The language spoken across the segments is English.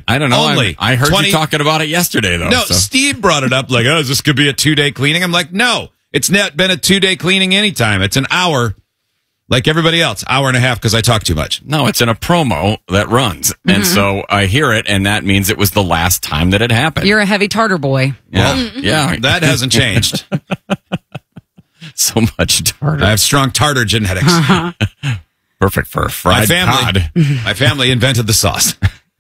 I don't know. Only. I heard you talking about it yesterday, though. No, so. Steve brought it up like, oh, this could be a 2-day cleaning. I'm like, no, it's not been a 2-day cleaning anytime. It's an hour, like everybody else, hour and a half because I talk too much. No, it's in a promo that runs. Mm-hmm. And so I hear it, and that means it was the last time that it happened. You're a heavy tartar boy. Yeah. Well, yeah. That hasn't changed. So much tartar. I have strong tartar genetics. Perfect for a fried cod. My family invented the sauce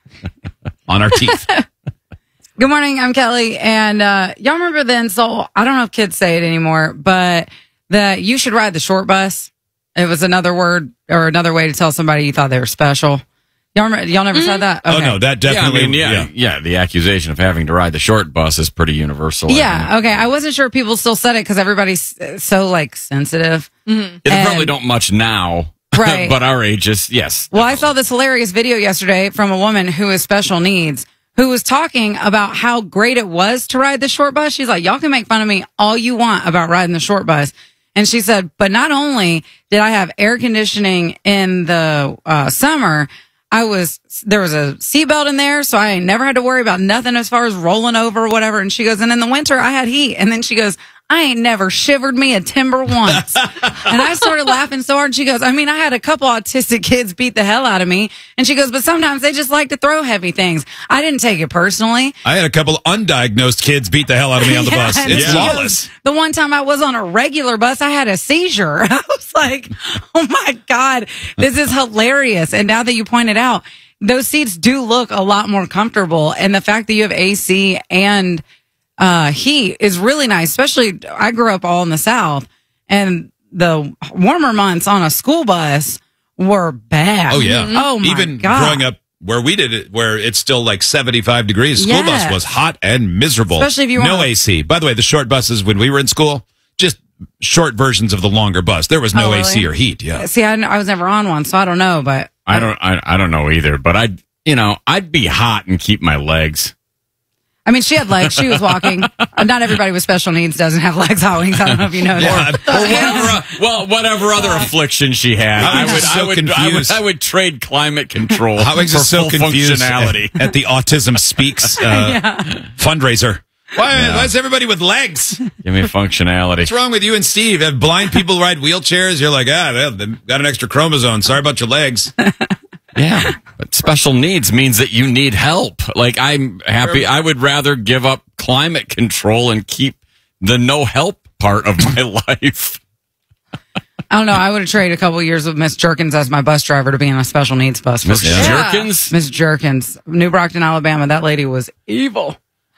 on our teeth. Good morning, I'm Kelly, and y'all remember the insult? I don't know if kids say it anymore, but that you should ride the short bus. It was another word or another way to tell somebody you thought they were special. Y'all remember? Y'all never said that? Okay. Oh no, that definitely. Yeah, the accusation of having to ride the short bus is pretty universal. Yeah, okay. I wasn't sure if people still said it because everybody's so like sensitive. Mm-hmm. They probably don't much now. Right. But our ages, yes. Well, I saw this hilarious video yesterday from a woman who has special needs who was talking about how great it was to ride the short bus. She's like, y'all can make fun of me all you want about riding the short bus. And she said, but not only did I have air conditioning in the summer, there was a seatbelt in there, so I never had to worry about nothing as far as rolling over or whatever. And she goes, and in the winter, I had heat. And then she goes, I ain't never shivered me a timber once. And I started laughing so hard. She goes, I mean, I had a couple autistic kids beat the hell out of me. And she goes, but sometimes they just like to throw heavy things. I didn't take it personally. I had a couple undiagnosed kids beat the hell out of me on the bus. It's lawless. The one time I was on a regular bus, I had a seizure. I was like, oh my God, this is hilarious. And now that you pointed out, those seats do look a lot more comfortable. And the fact that you have AC and heat is really nice, especially I grew up all in the South, and the warmer months on a school bus were bad. Oh, yeah. Oh, my Even God. growing up where we did it, where it's still like 75 degrees, school bus was hot and miserable. Especially if you no AC. By the way, the short buses when we were in school, just short versions of the longer bus. There was no AC or heat. Yeah. See, I was never on one, so I don't know, but I don't know either, but I'd be hot and keep my legs. I mean, she had legs. She was walking. Not everybody with special needs doesn't have legs, Hot Wings. I don't know if you know that. Or whatever other affliction she had. I would trade climate control Hot Wings for is so full confused functionality. at the Autism Speaks fundraiser. Why is everybody with legs? Give me functionality. What's wrong with you and Steve? Have blind people ride wheelchairs? You're like, they've got an extra chromosome. Sorry about your legs. Yeah, but special needs means that you need help. Like, I'm happy. I would rather give up climate control and keep the no help part of my life. I don't know. I would have traded a couple of years with Miss Jerkins as my bus driver to be in a special needs bus. Miss Jerkins? Miss Jerkins, New Brockton, Alabama. That lady was evil.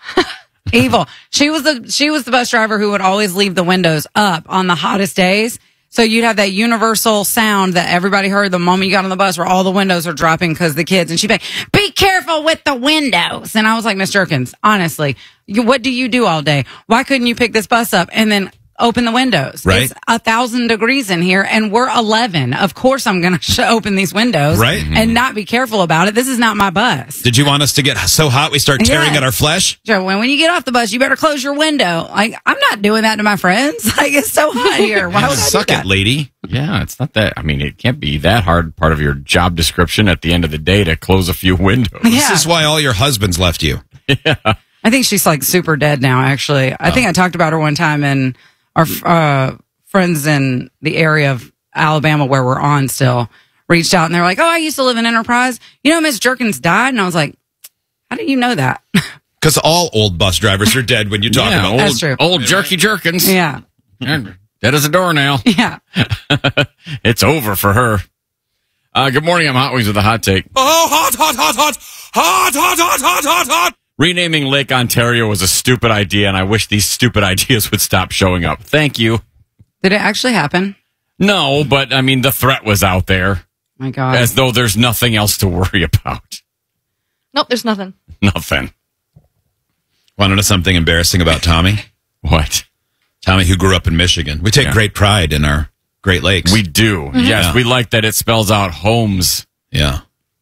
Evil. She was the bus driver who would always leave the windows up on the hottest days. So you'd have that universal sound that everybody heard the moment you got on the bus where all the windows are dropping because the kids. And she'd be like, be careful with the windows. And I was like, Miss Jerkins, honestly, what do you do all day? Why couldn't you pick this bus up and then open the windows? Right. It's 1,000 degrees in here and we're 11. Of course I'm going to open these windows and not be careful about it. This is not my bus. Did you want us to get so hot we start tearing at our flesh? Joe, when you get off the bus, you better close your window. Like, I'm not doing that to my friends. Like, it's so hot here. Why would I Suck do it, that? lady. Yeah, it's not that. I mean, it can't be that hard part of your job description at the end of the day to close a few windows. Yeah. This is why all your husbands left you. Yeah. I think she's like super dead now, actually. I think I talked about her one time, and our friends in the area of Alabama where we're on still reached out and they're like, oh, I used to live in Enterprise. You know, Miss Jerkins died. And I was like, how do you know that? Because all old bus drivers are dead when you talk about That's true. Old Jerky Jerkins. Yeah. Dead as a doornail. Yeah. It's over for her. Good morning. I'm Hot Wings with a hot take. Oh, hot, hot, hot, hot, hot, hot, hot, hot, hot, hot. Renaming Lake Ontario was a stupid idea, and I wish these stupid ideas would stop showing up. Thank you. Did it actually happen? No, but I mean, the threat was out there. My God. As though there's nothing else to worry about. Nope, there's nothing. Nothing. Want to know something embarrassing about Tommy? What? Tommy, who grew up in Michigan. We take great pride in our Great Lakes. We do. Mm-hmm. Yes, we like that it spells out homes. Yeah.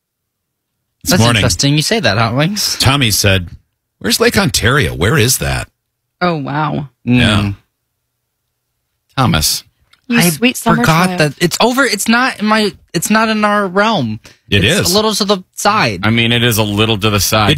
This That's morning, interesting. You say that, Hot Wings. Tommy said, where's Lake Ontario? Where is that? Oh, wow. Yeah. Thomas. You sweet summer forgot child. that it's over. It's not in our realm. It's a little to the side. I mean, it is a little to the side.